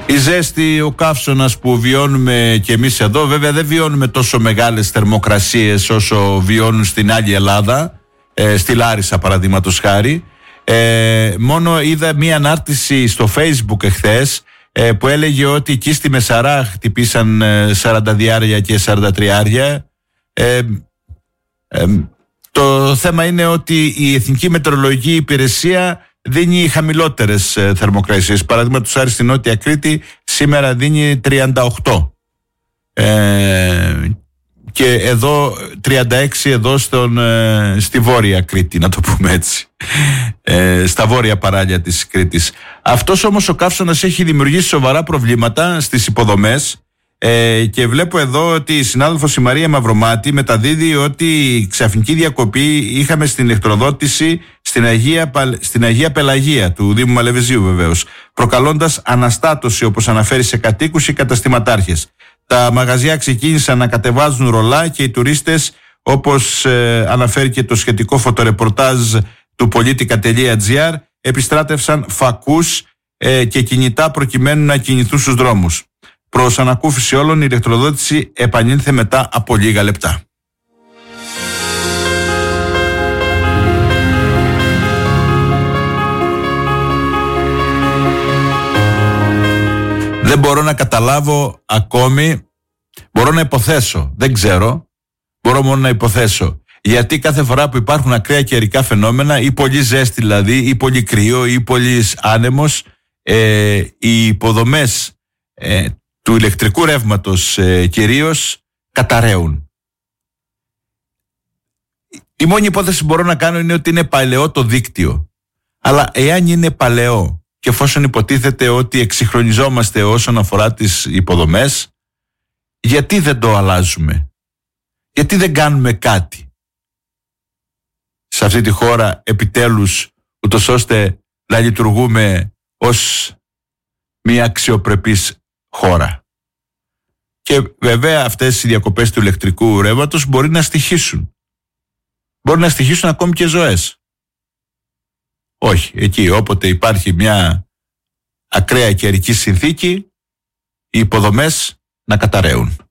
Η ζέστη, ο καύσωνας που βιώνουμε και εμείς εδώ, βέβαια δεν βιώνουμε τόσο μεγάλες θερμοκρασίες όσο βιώνουν στην άλλη Ελλάδα, στη Λάρισα παραδείγματος χάρη. Μόνο είδα μία ανάρτηση στο Facebook εχθές που έλεγε ότι εκεί στη Μεσαρά χτυπήσαν 40 διάρια και 43. Το θέμα είναι ότι η Εθνική Μετεωρολογική Υπηρεσία δίνει χαμηλότερες θερμοκρασίες. Παραδείγματος χάρη στη Νότια Κρήτη σήμερα δίνει 38 και εδώ 36 εδώ στη Βόρεια Κρήτη, να το πούμε έτσι, στα βόρεια παράλια της Κρήτης. Αυτός όμως ο καύσωνας έχει δημιουργήσει σοβαρά προβλήματα στις υποδομές, και βλέπω εδώ ότι η συνάδελφος η Μαρία Μαυρομάτη μεταδίδει ότι ξαφνική διακοπή είχαμε στην ηλεκτροδότηση στην Αγία Πελαγία του Δήμου Μαλεβιζίου, βεβαίως, προκαλώντας αναστάτωση, όπως αναφέρει, σε κατοίκους ή καταστηματάρχες. Τα μαγαζιά ξεκίνησαν να κατεβάζουν ρολά και οι τουρίστες, όπως αναφέρει και το σχετικό φωτορεπορτάζ του Politica.gr, επιστράτευσαν φακούς και κινητά προκειμένου να κινηθούν στους δρόμους. Προς ανακούφιση όλων, η ηλεκτροδότηση επανήλθε μετά από λίγα λεπτά. Δεν μπορώ να καταλάβω ακόμη, μπορώ να υποθέσω, δεν ξέρω, μπορώ μόνο να υποθέσω. Γιατί κάθε φορά που υπάρχουν ακραία καιρικά φαινόμενα, ή πολύ ζέστη δηλαδή, ή πολύ κρύο, ή πολύ άνεμος, οι υποδομές του ηλεκτρικού ρεύματος κυρίως καταραίουν. Η μόνη υπόθεση που μπορώ να κάνω είναι ότι είναι παλαιό το δίκτυο. Αλλά εάν είναι παλαιό και εφόσον υποτίθεται ότι εξυγχρονιζόμαστε όσον αφορά τις υποδομές, γιατί δεν το αλλάζουμε? Γιατί δεν κάνουμε κάτι σε αυτή τη χώρα επιτέλους, ούτως ώστε να λειτουργούμε ως μια αξιοπρεπής χώρα? Και βέβαια αυτές οι διακοπές του ηλεκτρικού ρεύματος μπορεί να στοιχήσουν. Μπορεί να στοιχήσουν ακόμη και ζωές. Όχι, εκεί όποτε υπάρχει μια ακραία καιρική συνθήκη, οι υποδομές να καταραίουν.